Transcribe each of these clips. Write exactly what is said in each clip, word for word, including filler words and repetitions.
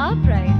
our pride.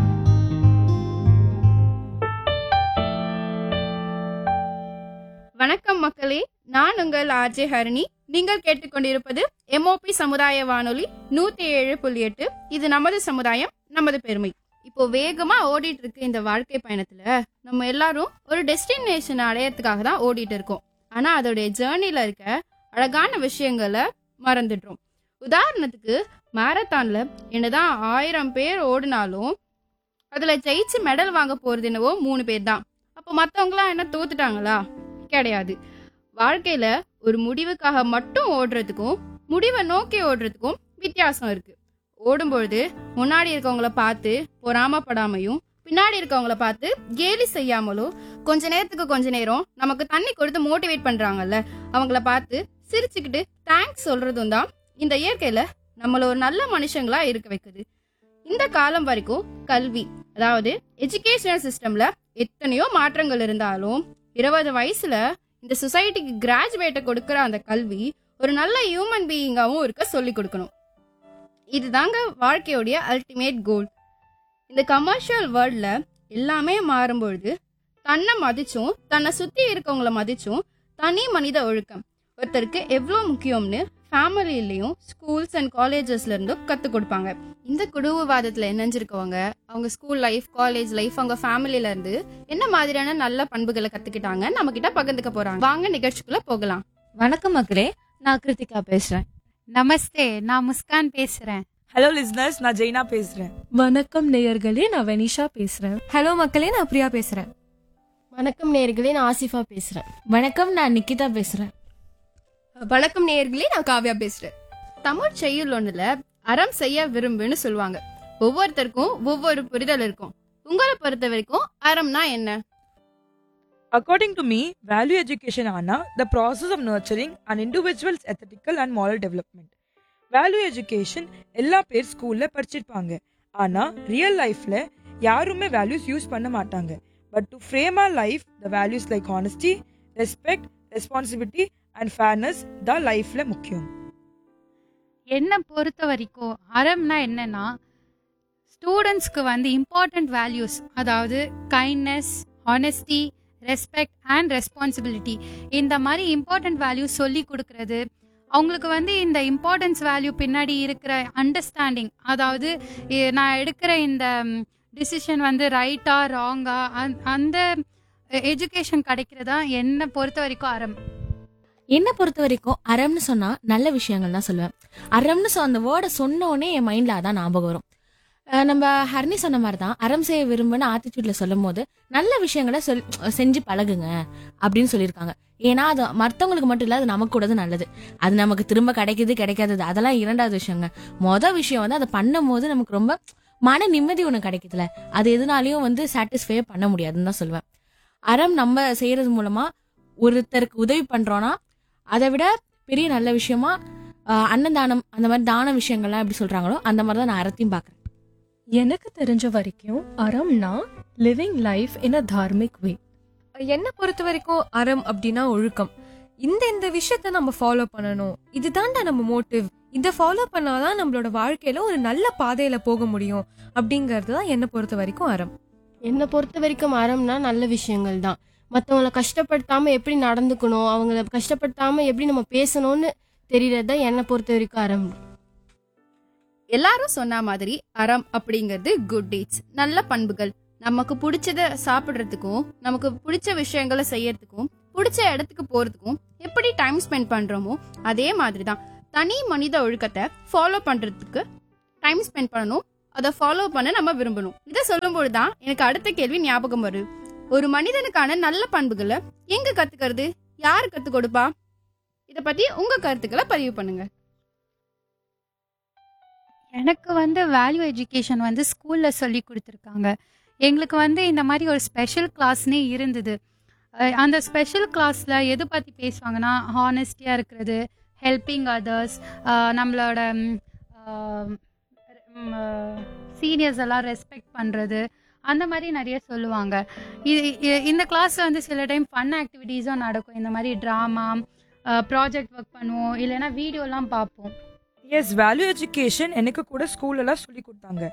வணக்கம் மக்களே, நான் உங்கள் ஆர்ஜே ஹரிணி. நீங்கள் கேட்டுக்கொண்டிருப்பது எம்ஓபி சமுதாய வானொலி நூத்தி ஏழு புள்ளி எட்டு. இது நமது சமுதாயம், நமது பெருமை. இப்போ வேகமா ஓடிட்டு இருக்கு இந்த வாழ்க்கை பயணத்துல நம்ம எல்லாரும் ஒரு டெஸ்டினேஷன் அடையறதுக்காக தான் ஓடிட்டு இருக்கோம். ஆனா அதோடைய ஜேர்னில இருக்க அழகான விஷயங்களை மறந்துடுறோம். உதாரணத்துக்கு மாரத்தான்ல என்னதான் ஆயிரம் பேர் ஓடினாலும் அதுல ஜெயிச்சு மெடல் வாங்க போறது என்னவோ மூணு பேர் தான். அப்போ மத்தவங்களாம் என்ன தோத்துட்டாங்களா? கிடையாது. வாழ்க்கையில ஒரு முடிவுக்காக மட்டும் ஓடுறதுக்கும் முடிவை நோக்கி ஓடுறதுக்கும் வித்தியாசம் இருக்கு. ஓடும்பொழுது முன்னாடி இருக்கவங்கள பார்த்து பொறாமப்படாமையும் பின்னாடி இருக்கவங்கள பார்த்து கேலி செய்யாமலும் கொஞ்ச நேரத்துக்கு கொஞ்ச நேரம் நமக்கு தண்ணி கொடுத்து மோட்டிவேட் பண்றாங்கல்ல, அவங்கள பார்த்து சிரிச்சுக்கிட்டு தேங்க்ஸ் சொல்றதும் தான் இந்த இயற்கையில நம்மள ஒரு நல்ல மனுஷங்களா இருக்க வைக்குது. இந்த காலம் வரைக்கும் கல்வி, அதாவது எஜுகேஷனல் சிஸ்டம்ல எத்தனையோ மாற்றங்கள் இருந்தாலும் இருபது வயசுல இந்த சொசைட்டிக்கு கிராஜுவேட்டை கொடுக்கற அந்த கல்வி ஒரு நல்ல ஹியூமன் பீயிங்காவும் இருக்க சொல்லி கொடுக்கணும். இதுதாங்க வாழ்க்கையோடைய அல்டிமேட் கோல். இந்த கமர்ஷியல் வேர்ல்ட்ல எல்லாமே மாறும்பொழுது தன்னை மதிச்சும் தன்னை சுத்தி இருக்கவங்கள மதிச்சும் தனி மனித ஒழுக்கம் ஒருத்தருக்கு எவ்வளவு முக்கியம்னு ஃபேமிலிலையும் ஸ்கூல்ஸ் அண்ட் காலேஜஸ்ல இருந்தும் கத்து கொடுப்பாங்க. இந்த குடும்பவாதத்துல இணைஞ்சிருக்கவங்க அவங்க ஸ்கூல் லைஃப், காலேஜ் லைஃப், அவங்க ஃபேமிலில இருந்து என்ன மாதிரியான நல்ல பண்புகளை கத்துக்கிட்டாங்க நம்ம கிட்ட பகிர்ந்துக்க போறாங்க. வாங்க நிகழ்ச்சிக்குள்ள போகலாம். வணக்கம் மக்களே, நான் கிருத்திகா பேசுறேன். நமஸ்தே, நான் முஸ்கான் பேசுறேன். ஹலோ லிஸ்னர்ஸ், நான் ஜெய்னா பேசுறேன். வணக்கம் நேயர்களே, நான் வெனிஷா பேசுறேன். ஹலோ மக்களே, நான் பிரியா பேசுறேன். வணக்கம் நேயர்களே, நான் ஆசிஃபா பேசுறேன். வணக்கம், நான் நிக்கிதா பேசுறேன். வணக்கம் நேயர்களே, நான் காவ்யா பேசுறேன். தமிழ் செய்யுள் ஒண்ணுல அறம் செய்ய விரும்புன்னு சொல்லுவாங்க. ஒவ்வொருத்தருக்கும் ஒவ்வொரு புரிதல் இருக்கும். உங்களை பொறுத்த வரைக்கும் அறம்னா என்ன? According to me, value education ஆனா the process of nurturing an individual's ethical and moral development. Value education எல்லா பேர் ஸ்கூல்ல படிச்சிருப்பாங்க. ஆனா ரியல் லைஃப்ல யாருமே வேல்யூஸ் யூஸ் பண்ண மாட்டாங்க. But to frame our life, the values like honesty, respect, responsibility and fairness தான் லைஃப்ல முக்கியம். என்னை பொறுத்த வரைக்கும் அறம்னா என்னன்னா, ஸ்டூடெண்ட்ஸ்க்கு வந்து இம்பார்ட்டன்ட் வேல்யூஸ், அதாவது kindness, honesty, respect and responsibility, இந்த மாதிரி இம்பார்ட்டன்ட் வேல்யூஸ் சொல்லி கொடுக்கறது. அவங்களுக்கு வந்து இந்த இம்பார்ட்டன்ஸ் வேல்யூ பின்னாடி இருக்கிற அண்டர்ஸ்டாண்டிங், அதாவது இ- நான் எடுக்கிற இந்த டிசிஷன் வந்து ரைட்டா ராங்கா, அந்த எஜுகேஷன் கிடைக்கிறதா என்னை பொறுத்த வரைக்கும் அறம். என்னை பொறுத்த வரைக்கும் அறம்னு சொன்னா நல்ல விஷயங்கள் தான் சொல்லுவேன். அறம்னு சொ அந்த வேர்டை சொன்ன உடனே என் மைண்ட்ல அதான் ஞாபகம் வரும். அஹ் நம்ம ஹர்னி சொன்ன மாதிரி தான் அறம் செய்ய விரும்புன்னு ஆட்டிடியூட்ல சொல்லும் போது நல்ல விஷயங்களை சொல் செஞ்சு பழகுங்க அப்படின்னு சொல்லியிருக்காங்க. ஏன்னா அது மற்றவங்களுக்கு மட்டும் இல்ல, அது நமக்கு கூட நல்லது. அது நமக்கு திரும்ப கிடைக்குது கிடைக்காதது அதெல்லாம் இரண்டாவது விஷயங்க. மொதல் விஷயம் வந்து அதை பண்ணும் போது நமக்கு ரொம்ப மன நிம்மதி ஒன்று கிடைக்குதுல, அது எதுனாலையும் வந்து சாட்டிஸ்ஃபை பண்ண முடியாதுன்னு தான் சொல்லுவேன். அறம் நம்ம செய்யறது மூலமா ஒருத்தருக்கு உதவி பண்றோம்னா அதை விட பெரிய நல்ல விஷயமா ஆஹ் அன்னதானம், அந்த மாதிரி தான விஷயங்கள்லாம் எப்படி சொல்றாங்களோ அந்த மாதிரி தான் நான் அறத்தையும் பாக்குறேன். எனக்கு தெரிஞ்ச வரைக்கும் அறம்னா லிவிங் லைஃப் இன் அ தார்மிக் வே. என்னை பொறுத்த வரைக்கும் அறம் அப்படின்னா ஒழுக்கம். இந்த இந்த விஷயத்த நம்ம ஃபாலோ பண்ணணும், இதுதான்டா நம்ம மோட்டிவ், இதை ஃபாலோ பண்ணாதான் நம்மளோட வாழ்க்கையில ஒரு நல்ல பாதையில போக முடியும் அப்படிங்கிறது தான் என்னை பொறுத்த வரைக்கும் அறம். என்னை பொறுத்த வரைக்கும் அறம்னா நல்ல விஷயங்கள் தான். மற்றவங்களை கஷ்டப்படுத்தாம எப்படி நடந்துக்கணும், அவங்கள கஷ்டப்படுத்தாம எப்படி நம்ம பேசணும்னு தெரியறது தான் என்னை பொறுத்த வரைக்கும் அறம். எல்லாரும் சொன்ன மாதிரி அறம் அப்படிங்கிறது குட் டீட்ஸ், நல்ல பண்புகள். நமக்கு பிடிச்சத சாப்பிடுறதுக்கும் நமக்கு பிடிச்ச விஷயங்களை செய்யறதுக்கும் பிடிச்ச இடத்துக்கு போறதுக்கும் எப்படி டைம் ஸ்பெண்ட் பண்றோமோ அதே மாதிரி தான் தனி மனித ஒழுக்கத்தை ஃபாலோ பண்றதுக்கு டைம் ஸ்பெண்ட் பண்ணணும், அதை ஃபாலோ பண்ண நம்ம விரும்பணும். இதை சொல்லும்போது தான் எனக்கு அடுத்த கேள்வி ஞாபகம் வருது. ஒரு மனிதனுக்கான நல்ல பண்புகளை எங்க கத்துக்கிறது, யாரு கத்து கொடுப்பா? இத பத்தி உங்க கருத்துக்களை பதிவு பண்ணுங்க. எனக்கு வந்து வேல்யூ எஜுகேஷன் வந்து ஸ்கூலில் சொல்லி கொடுத்துருக்காங்க. எங்களுக்கு வந்து இந்த மாதிரி ஒரு ஸ்பெஷல் கிளாஸ்னே இருந்தது. அஹ் அந்த ஸ்பெஷல் கிளாஸில் எது பற்றி பேசுவாங்கன்னா, ஹானஸ்டியாக இருக்கிறது, ஹெல்பிங் அதர்ஸ், நம்மளோட சீனியர்ஸ் எல்லாம் ரெஸ்பெக்ட் பண்ணுறது, அந்த மாதிரி நிறைய சொல்லுவாங்க. இது இ- இந்த கிளாஸில் வந்து சில டைம் ஃபன் ஆக்டிவிட்டீஸும் நடக்கும். இந்த மாதிரி ட்ராமா, ப்ராஜெக்ட் ஒர்க் பண்ணுவோம், இல்லைன்னா வீடியோலாம் பார்ப்போம். எஸ், வேல்யூ எஜுகேஷன் எனக்கு கூட ஸ்கூல்லலாம் சொல்லி கொடுத்தாங்க.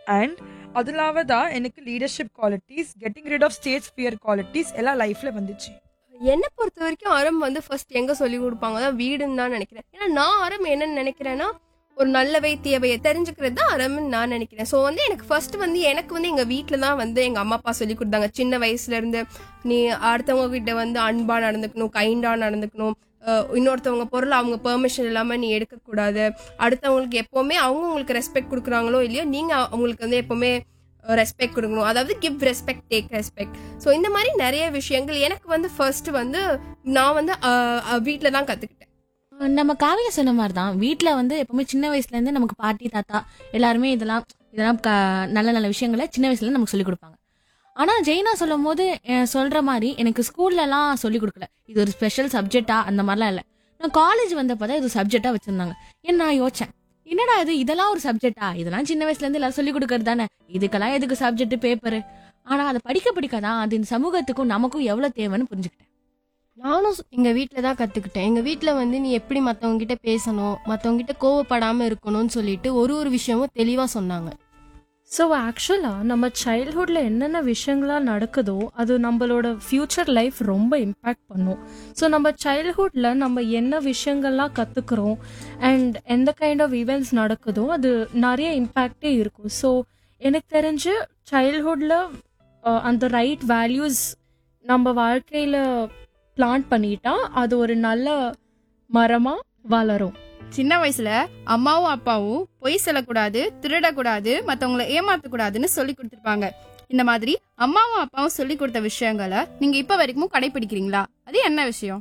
அண்ட் அதுலாக தான் எனக்கு leadership qualities, getting rid of stage fear qualities எல்லாம் லைஃப்பில் வந்துச்சு. என்னை பொறுத்த வரைக்கும் அறம் வந்து ஃபர்ஸ்ட் எங்க சொல்லி கொடுப்பாங்க தான் வீடுன்னு தான் நினைக்கிறேன். ஏன்னா நான் அறம் என்னன்னு நினைக்கிறேன்னா ஒரு நல்லவை தீயவையை தெரிஞ்சுக்கிறது தான் அறம்னு நான் நினைக்கிறேன். ஸோ வந்து எனக்கு ஃபர்ஸ்ட் வந்து எனக்கு வந்து எங்க வீட்டில் தான் வந்து எங்க அம்மா அப்பா சொல்லி கொடுத்தாங்க. சின்ன வயசுல இருந்து நீ அடுத்தவங்க கிட்ட வந்து அன்பா நடந்துக்கணும், கைண்டா நடந்துக்கணும், இன்னொருத்தவங்க பொருள் அவங்க பெர்மிஷன் இல்லாம நீ எடுக்கக்கூடாது, அடுத்தவங்களுக்கு எப்பவுமே அவங்க உங்களுக்கு ரெஸ்பெக்ட் கொடுக்குறாங்களோ இல்லையோ நீங்க அவங்களுக்கு வந்து எப்பவுமே ரெஸ்பெக்ட் கொடுக்கணும். அதாவது give respect, take respect. So இந்த மாதிரி நிறைய விஷயங்கள் எனக்கு வந்து ஃபர்ஸ்ட் வந்து நான் வந்து வீட்டில் தான் கற்றுக்கிட்டேன். நம்ம காவியா சொன்ன மாதிரி தான் வீட்டில் வந்து எப்பவுமே சின்ன வயசுலேருந்து நமக்கு பாட்டி தாத்தா எல்லாருமே இதெல்லாம் இதெல்லாம் நல்ல நல்ல விஷயங்களை சின்ன வயசுலேருந்து நமக்கு சொல்லிக் கொடுப்பாங்க. ஆனால் ஜெயினா சொல்லும் போது சொல்கிற மாதிரி எனக்கு ஸ்கூல்லலாம் சொல்லிக் கொடுக்கல. இது ஒரு ஸ்பெஷல் சப்ஜெக்டா அந்த மாதிரிலாம் இல்லை. நான் காலேஜ் வந்தப்போ தான் இது ஒரு சப்ஜெக்டாக வச்சுருந்தாங்க. ஏன் நான் யோசிச்சேன், என்னடா இது இதெல்லாம் ஒரு சப்ஜெக்டா, இதெல்லாம் சின்ன வயசுலேருந்து எல்லாரும் சொல்லிக் கொடுக்கறது தானே, இதுக்கெல்லாம் எதுக்கு சப்ஜெக்ட் பேப்பரு. ஆனால் அதை படிக்க படிக்காதான் அது இந்த சமூகத்துக்கும் நமக்கும் எவ்வளோ தேவைன்னு புரிஞ்சுக்கிட்டேன். நானும் எங்கள் வீட்டில் தான் கற்றுக்கிட்டேன். எங்கள் வீட்டில் வந்து நீ எப்படி மற்றவங்ககிட்ட பேசணும், மற்றவங்ககிட்ட கோவப்படாமல் இருக்கணும்னு சொல்லிட்டு ஒரு ஒரு விஷயமும் தெளிவாக சொன்னாங்க. ஸோ ஆக்சுவலாக நம்ம சைல்ட்ஹுட்டில் என்னென்ன விஷயங்கள்லாம் நடக்குதோ அது நம்மளோட ஃப்யூச்சர் லைஃப் ரொம்ப இம்பேக்ட் பண்ணும். ஸோ நம்ம சைல்ட்ஹுட்டில் நம்ம என்ன விஷயங்கள்லாம் கற்றுக்குறோம் அண்ட் எந்த கைண்ட் ஆஃப் ஈவெண்ட்ஸ் நடக்குதோ அது நிறைய இம்பேக்டே இருக்கும். ஸோ எனக்கு தெரிஞ்சு சைல்ட்ஹுட்டில் அந்த ரைட் வேல்யூஸ் நம்ம வாழ்க்கையில் பிளான்ட் பண்ணிட்டா அது ஒரு நல்ல மரமாக வளரும். சின்ன வயசுல அம்மாவும் அப்பாவும் பொய் சொல்லக்கூடாது, திருடக்கூடாது, மற்றவங்களை ஏமாத்தக்கூடாதுன்னு சொல்லி கொடுத்துருப்பாங்க. இந்த மாதிரி அம்மாவும் அப்பாவும் சொல்லி கொடுத்த விஷயங்களை நீங்க இப்ப வரைக்கும் கடைபிடிக்கிறீங்களா? அது என்ன விஷயம்?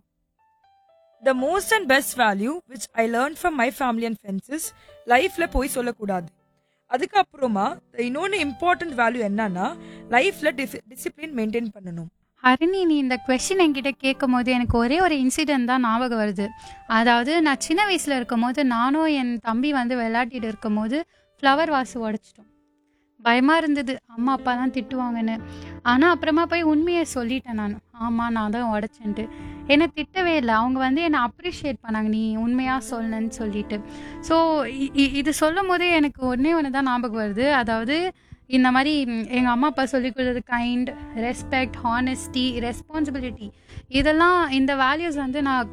The most and best value which I learned from my family and friends is லைஃப்ல போய் சொல்லக்கூடாது. அதுக்கப்புறமா இன்னொன்று இம்பார்ட்டன்ட் வேல்யூ என்னன்னா லைஃப்ல டிசிப்ளின் மெயின்டைன் பண்ணணும். ஹரிணி, நீ இந்த கொஸ்டின் என்கிட்ட கேட்கும் போது எனக்கு ஒரே ஒரு இன்சிடென்ட் தான் ஞாபகம் வருது. அதாவது நான் சின்ன வயசில் இருக்கும் போது நானும் என் தம்பி வந்து விளையாட்டிட்டு இருக்கும் போது ஃப்ளவர் வாசு உடைச்சிட்டோம். பயமாக இருந்தது, அம்மா அப்பா தான் திட்டுவாங்கன்னு. ஆனால் அப்புறமா போய் உண்மையை சொல்லிட்டேன் நான், ஆமாம் நான் தான் உடைச்சேன்ட்டு. என்னை திட்டவே இல்லை, அவங்க வந்து என்னை அப்ரிஷியேட் பண்ணாங்க, நீ உண்மையாக சொல்லணுன்னு சொல்லிட்டு. ஸோ இது சொல்லும் போதே எனக்கு ஒன்றே ஒன்று தான் ஞாபகம் வருது. அதாவது இந்த மாதிரி எங்கள் அம்மா அப்பா சொல்லிக் கொடுத்தது கைண்ட், ரெஸ்பெக்ட், ஹானஸ்டி, ரெஸ்பான்சிபிலிட்டி, இதெல்லாம் இந்த வேல்யூஸ் வந்து நான்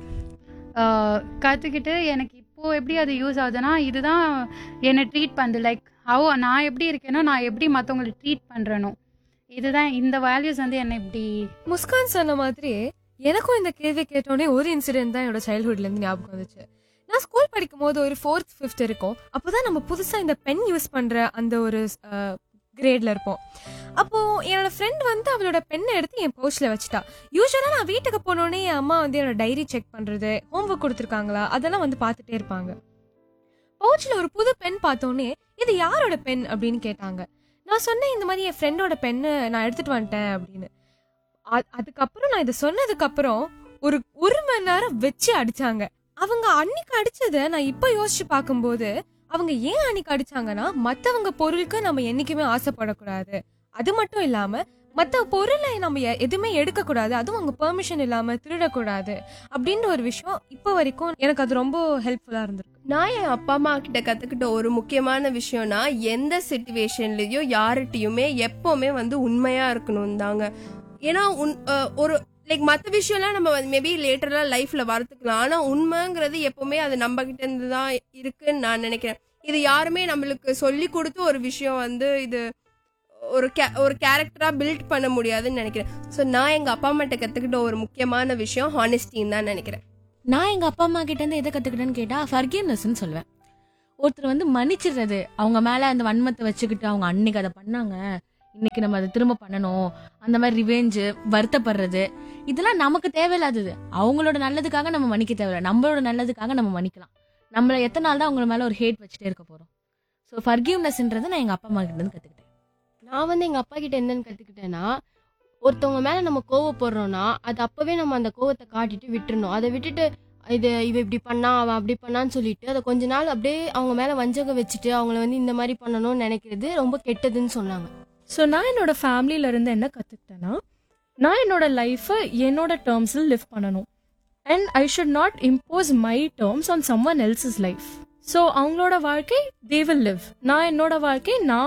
கற்றுக்கிட்டு எனக்கு இப்போது எப்படி அது யூஸ் ஆகுதுன்னா இதுதான் என்னை ட்ரீட் பண்ணுது. லைக் ஹவ் நான் எப்படி இருக்கேனோ நான் எப்படி மற்றவங்களை ட்ரீட் பண்ணுறேனோ, இதுதான் இந்த வேல்யூஸ் வந்து என்னை இப்படி. முஸ்கான் சொன்ன மாதிரி எனக்கும் இந்த கேள்வி கேட்டோடனே ஒரு இன்சிடென்ட் தான் என்னோட சைல்ட்ஹுட்லேருந்து ஞாபகம் வந்துச்சு. நான் ஸ்கூல் படிக்கும் போது ஒரு ஃபோர்த் ஃபிஃப்த் இருக்கும். அப்போதான் நம்ம புதுசாக இந்த பென் யூஸ் பண்ணுற அந்த ஒரு கிரேட்ல இருப்போம். அப்போ என்னோட ஃப்ரெண்ட் வந்து அவளோட பெண்ணை எடுத்து என் பவுச்ல வச்சுட்டா. யூஸ்வலா நான் வீட்டுக்கு போனோடனே என் அம்மா வந்து என்னோட டைரி செக் பண்றது, ஹோம்ஒர்க் கொடுத்துருக்காங்களா அதெல்லாம் வந்து பார்த்துட்டே இருப்பாங்க. பவுச்ல ஒரு புது பென் பார்த்தோன்னே இது யாரோட பென் அப்படின்னு கேட்டாங்க. நான் சொன்னேன் இந்த மாதிரி என் ஃப்ரெண்டோட பெண்ணை நான் எடுத்துட்டு வந்துட்டேன் அப்படின்னு. அதுக்கப்புறம் நான் இதை சொன்னதுக்கு அப்புறம் ஒரு ஒரு மணி நேரம் வச்சு அடிச்சாங்க. அவங்க அன்னைக்கு அடிச்சதை நான் இப்ப யோசிச்சு பார்க்கும்போது அவங்க ஏன் அன்னைக்கு அடிச்சாங்கன்னா மற்றவங்க பொருளுக்கு நம்ம என்னைக்குமே ஆசைப்படக்கூடாது, அது மட்டும் இல்லாம மற்ற பொருளை நம்ம எதுவுமே எடுக்கக்கூடாது, அதுவும் அவங்க பெர்மிஷன் இல்லாம திருடக்கூடாது அப்படின்ற ஒரு விஷயம் இப்போ வரைக்கும் எனக்கு அது ரொம்ப ஹெல்ப்ஃபுல்லா இருந்திருக்கு. நான் என் அப்பா அம்மா கிட்ட கத்துக்கிட்ட ஒரு முக்கியமான விஷயம்னா எந்த சிச்சுவேஷன்லயும் யார்கிட்டயுமே எப்பவுமே வந்து உண்மையா இருக்கணும் தாங்க. ஏன்னா ஒரு லைக் மற்ற விஷயம்லாம் நம்ம மேபி லேட்டர்லாம் லைஃப்ல வளர்த்துக்கலாம், ஆனா உண்மைங்கிறது எப்பவுமே அது நம்ம கிட்ட இருந்து தான் இருக்குன்னு நான் நினைக்கிறேன். இது யாருமே நம்மளுக்கு சொல்லி கொடுத்து ஒரு விஷயம் வந்து இது ஒரு ஒரு கேரக்டரா பில்ட் பண்ண முடியாதுன்னு நினைக்கிறேன். ஸோ நான் எங்க அப்பா அம்மா கிட்ட கத்துக்கிட்ட ஒரு முக்கியமான விஷயம் ஹானஸ்டின்னு தான் நினைக்கிறேன். நான் எங்க அப்பா அம்மா கிட்ட இருந்து எதை கத்துக்கிட்டேன்னு கேட்டா ஃபர்கிவ்னஸ்ன்னு சொல்லுவேன். ஒருத்தர் வந்து மன்னிச்சிடுறது, அவங்க மேல அந்த வன்மத்தை வச்சுக்கிட்டு அவங்க அன்னைக்கு அதை பண்ணாங்க, இன்னைக்கு நம்ம அதை திரும்ப பண்ணணும், அந்த மாதிரி ரிவெஞ்சு, வருத்தப்படுறது, இதெல்லாம் நமக்கு தேவையில்லாதது. அவங்களோட நல்லதுக்காக நம்ம மன்னிக்க தேவையில்லை, நம்மளோட நல்லதுக்காக நம்ம மன்னிக்கலாம். நம்மள எத்தனை நாள் தான் அவங்க மேல ஒரு ஹேட் வச்சுட்டே இருக்க போறோம். ஸோ ஃபர்கிவ்னஸ்ன்றது நான் எங்க அப்பா அம்மா கிட்ட இருந்து கத்துக்கிட்டேன். நான் வந்து எங்க அப்பா கிட்ட என்னன்னு கத்துக்கிட்டேன்னா, ஒருத்தவங்க மேல நம்ம கோவப்படுறோம்னா அது அப்பவே நம்ம அந்த கோவத்தை காட்டிட்டு விட்டுறணும். அதை விட்டுட்டு இது இவ இப்படி பண்ணா அவன் அப்படி பண்ணான்னு சொல்லிட்டு அதை கொஞ்ச நாள் அப்படியே அவங்க மேல வஞ்சகம் வச்சுட்டு அவங்கள வந்து இந்த மாதிரி பண்ணணும்னு நினைக்கிறது ரொம்ப கெட்டதுன்னு சொன்னாங்க. ஸோ நான் என்னோட ஃபேமிலியில இருந்து என்ன கற்றுக்கிட்டேன்னா, நான் என்னோட லைஃப்பை என்னோட டேர்ம்ஸில் லிவ் பண்ணணும். And I should not impose my terms on some one elses life. So அவங்களோட வாழ்க்கை தே வில் லிவ், நான் என்னோட வாழ்க்கை நான்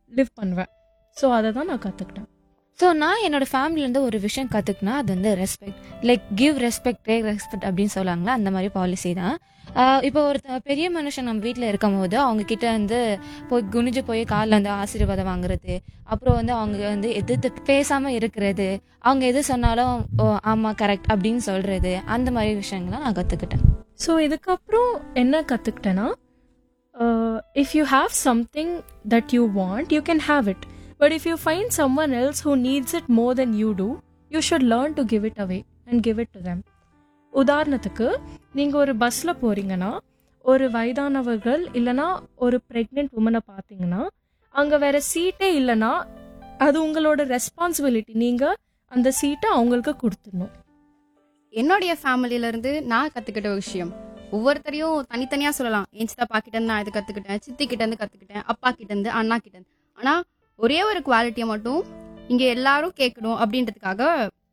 லிவ் பண்ணுவேன். ஸோ அதை தான் நான் கற்றுக்கிட்டேன். ஸோ நான் என்னோட ஃபேமிலிலேருந்து ஒரு விஷயம் கற்றுக்குனா அது வந்து respect, like give respect take respect அப்படின்னு சொல்லுவாங்களா, அந்த மாதிரி பாலிசி தான். ஆஹ் இப்போ ஒரு த- பெரிய மனுஷன் நம்ம வீட்டில் இருக்கும் போது அவங்க கிட்ட வந்து போய் குனிஞ்சு போய் காலில் வந்து ஆசீர்வாதம் வாங்குறது, அப்புறம் வந்து அவங்க வந்து எதிர்த்து பேசாமல் இருக்கிறது, அவங்க எது சொன்னாலும் ஓ ஆமாம் கரெக்ட் அப்படின்னு சொல்கிறது, அந்த மாதிரி விஷயங்கள்லாம் நான் கற்றுக்கிட்டேன். ஸோ இதுக்கப்புறம் என்ன கற்றுக்கிட்டேன்னா, if you have something that you want you can have it, but if you find someone else who needs it more then you two you should learn to give it away and give it to them. உதாரணத்துக்கு நீங்கள் ஒரு பஸ்ஸில் போகிறீங்கன்னா ஒரு வயதானவர்கள் இல்லைனா ஒரு pregnant உமனை பார்த்தீங்கன்னா அங்கே வேற சீட்டே இல்லைன்னா அது உங்களோட ரெஸ்பான்சிபிலிட்டி, நீங்கள் அந்த சீட்டை அவங்களுக்கு கொடுத்துடணும். என்னுடைய ஃபேமிலியில இருந்து நான் கத்துக்கிட்ட விஷயம் ஒவ்வொருத்தரையும் தனித்தனியா சொல்லலாம். என் சித்தப்பா கிட்ட இருந்து நான் இது கத்துக்கிட்டேன், சித்தி கிட்ட இருந்து கத்துக்கிட்டேன், அப்பா கிட்ட இருந்து, அண்ணா கிட்ட இருந்து. ஆனா ஒரே ஒரு குவாலிட்டியை மட்டும் இங்க எல்லாரும் கேட்கணும் அப்படின்றதுக்காக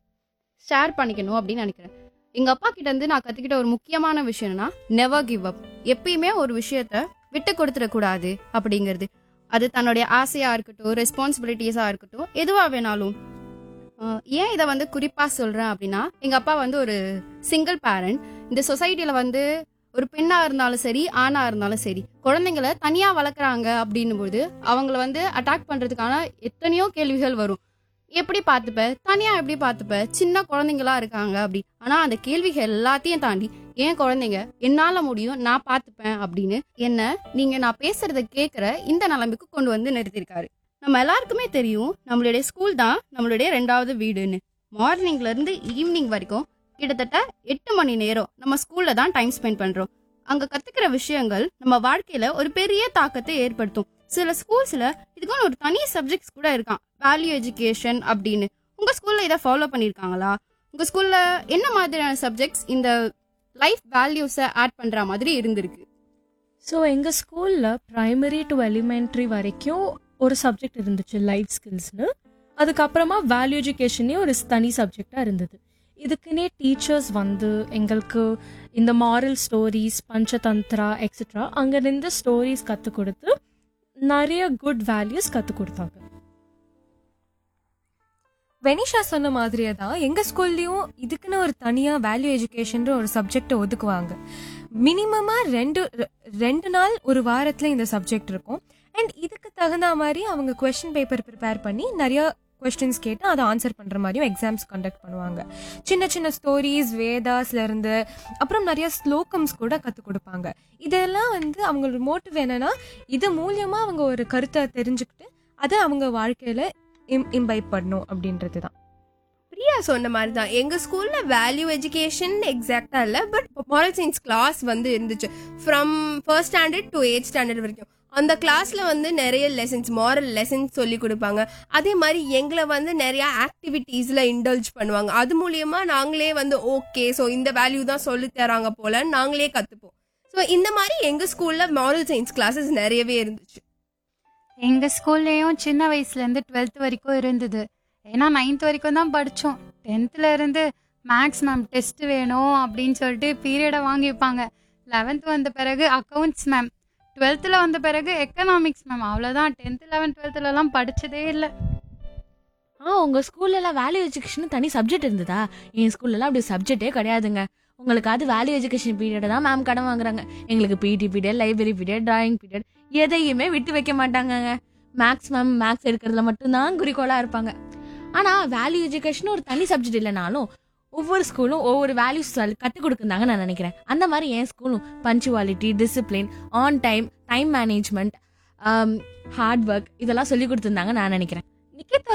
ஷேர் பண்ணிக்கணும் அப்படின்னு நினைக்கிறேன். எங்க அப்பா கிட்ட இருந்து நான் கத்துக்கிட்ட ஒரு முக்கியமான விஷயம்னா நெவர் கிவ் அப். எப்பயுமே ஒரு விஷயத்த விட்டு கொடுத்துடக்கூடாது அப்படிங்கிறது. அது தன்னுடைய ஆசையா இருக்கட்டும், ரெஸ்பான்சிபிலிட்டிஸா இருக்கட்டும், எதுவா வேணாலும். ஆஹ் ஏன் இதை வந்து குறிப்பா சொல்றேன் அப்படின்னா, எங்க அப்பா வந்து ஒரு சிங்கிள் பேரண்ட். இந்த சொசைட்டில வந்து ஒரு பெண்ணா இருந்தாலும் சரி, ஆணா இருந்தாலும் சரி, குழந்தைங்களை தனியா வளர்க்குறாங்க அப்படின்னும் போது அவங்கள வந்து அட்டாக் பண்றதுக்கான எத்தனையோ கேள்விகள் வரும். எப்படி பார்த்துப்ப, தனியா எப்படி பார்த்துப்ப, சின்ன குழந்தைங்களா இருக்காங்க அப்படி. ஆனா அந்த கேள்விகள் எல்லாத்தையும் தாண்டி ஏன் குழந்தைங்க என்னால முடியும், நான் பார்த்துப்பேன் அப்படின்னு என்ன நீங்க நான் பேசுறத கேட்கற இந்த நிலைமைக்கு கொண்டு வந்து நிறுத்திருக்காரு. நம்ம எல்லாருக்குமே தெரியும் நம்மளுடைய ஸ்கூல் தான் நம்மளுடைய ரெண்டாவது வீடுன்னு. மார்னிங்ல இருந்து ஈவினிங் வரைக்கும் கிட்டத்தட்ட எட்டு மணி நேரம் நம்ம ஸ்கூல்ல தான் டைம் ஸ்பெண்ட் பண்றோம். அங்க கத்துக்கிற விஷயங்கள் நம்ம வாழ்க்கையில ஒரு பெரிய தாக்கத்தை ஏற்படுத்தும். சில ஸ்கூல்ஸ்ல இதுக்கான ஒரு தனி சப்ஜெக்ட்ஸ் கூட இருக்கான், வேல்யூ எஜுகேஷன் அப்படின்னு. உங்க ஸ்கூல்ல இதை ஃபாலோ பண்ணிருக்காங்களா? உங்க ஸ்கூல்ல என்ன மாதிரியான சப்ஜெக்ட்ஸ் இந்த லைஃப் வேல்யூஸை ஆட் பண்ற மாதிரி இருந்திருக்கு? ஸோ எங்கள் ஸ்கூலில் ப்ரைமரி டு எலிமெண்ட்ரி வரைக்கும் ஒரு சப்ஜெக்ட் இருந்துச்சு, லைஃப் ஸ்கில்ஸ்னு. அதுக்கப்புறமா வேல்யூ எஜுகேஷனே ஒரு தனி சப்ஜெக்டாக இருந்தது. இதுக்குன்னே டீச்சர்ஸ் வந்து எங்களுக்கு இந்த மாரல் ஸ்டோரிஸ், பஞ்சதந்திரா எக்ஸெட்ரா அங்கேருந்து ஸ்டோரிஸ் கற்றுக் கொடுத்து நிறைய குட் வேல்யூஸ் கற்றுக் கொடுத்தாங்க. வெனிஷா சொன்ன மாதிரியே தான் எங்க ஸ்கூல்லயும் இதுக்குன்னு ஒரு தனியா வேல்யூ எஜுகேஷன் ஒரு சப்ஜெக்டை ஒதுக்குவாங்க. மினிமமா ரெண்டு ரெண்டு நாள் ஒரு வாரத்துல இந்த சப்ஜெக்ட் இருக்கும். அண்ட் இதுக்கு தகுந்த மாதிரி அவங்க கொஸ்டின் பேப்பர் ப்ரிப்பேர் பண்ணி நிறைய கொஸ்டின்ஸ் கேட்டு அதை ஆன்சர் பண்ற மாதிரியும் எக்ஸாம்ஸ் கண்டக்ட் பண்ணுவாங்க. சின்ன சின்ன ஸ்டோரிஸ் வேதாஸ்ல இருந்து அப்புறம் நிறைய ஸ்லோகம்ஸ் கூட கற்றுக் கொடுப்பாங்க. இதெல்லாம் வந்து அவங்களோட மோட்டிவ் என்னன்னா, இது மூலியமா அவங்க ஒரு கருத்தை தெரிஞ்சுக்கிட்டு அதை அவங்க வாழ்க்கையில இம் இம்பைப் பண்ணணும் அப்படின்றது தான். பிரியா சொன்ன மாதிரி தான் எங்க ஸ்கூல்ல வேல்யூ எஜுகேஷன் எக்ஸாக்டா இல்ல, பட் மாரல் சயின்ஸ் கிளாஸ் வந்து இருந்துச்சு. From first standard to eight standard வரைக்கும் அந்த கிளாஸ்ல வந்து நிறைய லெசன்ஸ், மாரல் லெசன்ஸ் சொல்லி கொடுப்பாங்க. அதே மாதிரி எங்களை வந்து நிறைய ஆக்டிவிட்டீஸ்ல இண்டல்ஜ் பண்ணுவாங்க. அது மூலியமா நாங்களே வந்து ஓகே ஸோ இந்த வேல்யூ தான் சொல்லி தராங்க போல நாங்களே கத்துப்போம். ஸோ இந்த மாதிரி எங்க ஸ்கூல்ல மாரல் சயின்ஸ் கிளாஸஸ் நிறையவே இருந்துச்சு. எங்கள் ஸ்கூல்லேயும் சின்ன வயசுலேருந்து டுவெல்த் வரைக்கும் இருந்தது. ஏன்னா நைன்த் வரைக்கும் தான் படித்தோம். டென்த்தில் இருந்து மேக்ஸ் மேம் டெஸ்ட் வேணும் அப்படின்னு சொல்லிட்டு பீரியடை வாங்கி வைப்பாங்க. லெவன்த் வந்த பிறகு அக்கௌண்ட்ஸ் மேம், டுவெல்த்தில் வந்த பிறகு எக்கனாமிக்ஸ் மேம். அவ்வளோதான். டென்த் லெவன்த் டுவெல்த்துலலாம் படித்ததே இல்லை. ஆ உங்கள் ஸ்கூல்லலாம் வேல்யூ எஜுகேஷன் தனி சப்ஜெக்ட் இருந்ததா? என் ஸ்கூல்லலாம் அப்படி சப்ஜெக்டே கிடையாதுங்க. உங்களுக்கு அது வேல்யூ எஜுகேஷன் பீரியட் தான் மேம் கடன் வாங்குறாங்க. எங்களுக்கு PT period, library period, drawing period எதையுமே விட்டு வைக்க மாட்டாங்கங்க. மேக்ஸ் மேம் மேக்ஸ் எடுக்கிறதுல மட்டும்தான் குறிக்கோளாக இருப்பாங்க. ஆனால் வேல்யூ எஜுகேஷன் ஒரு தனி சப்ஜெக்ட் இல்லைனாலும் ஒவ்வொரு ஸ்கூலும் ஒவ்வொரு வேல்யூஸ் கற்றுக் கொடுக்குறாங்க நான் நினைக்கிறேன். அந்த மாதிரி என் ஸ்கூலும் punctuality, discipline, on time, time management, hard work இதெல்லாம் சொல்லி கொடுத்துருந்தாங்க நான் நினைக்கிறேன். நிக்கிதா